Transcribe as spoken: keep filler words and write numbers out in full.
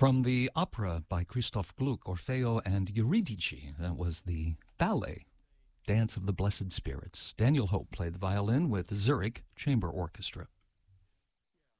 From the opera by Christoph Gluck, Orfeo and Eurydice, that was the ballet, Dance of the Blessed Spirits. Daniel Hope played the violin with the Zurich Chamber Orchestra.